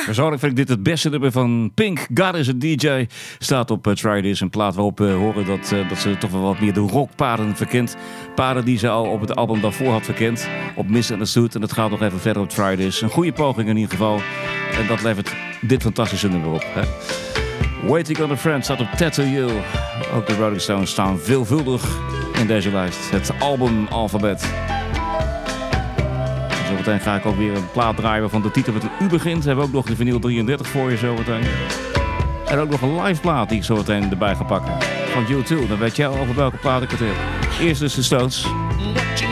Persoonlijk vind ik dit het beste nummer van Pink. God is a DJ. Staat op Try This. Een plaat waarop we horen dat ze toch wel wat meer de rockpaden verkent. Paden die ze al op het album daarvoor had verkend. Op Misunderstood. En dat gaat nog even verder op Try This. Een goede poging in ieder geval. En dat levert dit fantastische nummer op. Hè? Waiting on a Friend staat op Tattoo You. Ook de Rolling Stones staan veelvuldig in deze lijst. Het album Alphabet. Zometeen ga ik ook weer een plaat draaien waarvan de titel met een U begint. We hebben ook nog de vinyl 33 voor je zometeen. En ook nog een live plaat die ik zometeen erbij ga pakken. Van U2. Dan weet jij al over welke plaat ik het heb. Eerst dus de Stones.